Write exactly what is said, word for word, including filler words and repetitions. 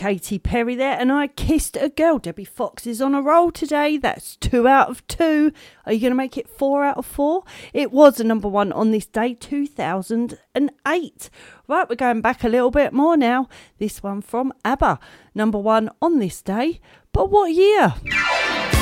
Katy Perry there, and I Kissed a Girl. Debbie Fox is on a roll today. That's two out of two. Are you going to make it four out of four? It was a number one on this day, two thousand eight. Right, we're going back a little bit more now. This one from ABBA, number one on this day. But what year?